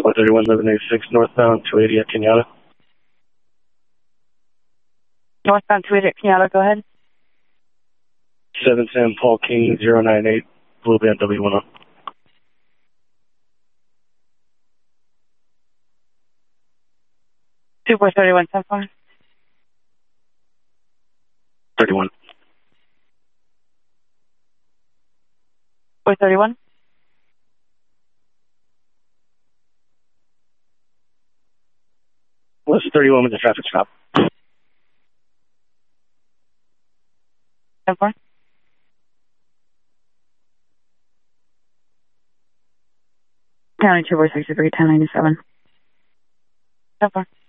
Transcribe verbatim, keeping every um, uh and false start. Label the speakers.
Speaker 1: four thirty-one, eleven eighty-six, northbound, two eighty at Kenyatta.
Speaker 2: Northbound two eighty at Kenyatta, go ahead.
Speaker 1: seven ten, Paul King, zero nine eight, Blue Band W one oh.
Speaker 2: two four thirty-one, ten four.
Speaker 1: thirty-one.
Speaker 2: four thirty-one.
Speaker 1: What's thirty-one with the traffic stop?
Speaker 2: ten four. County two four six three, ten ninety-seven. ten four.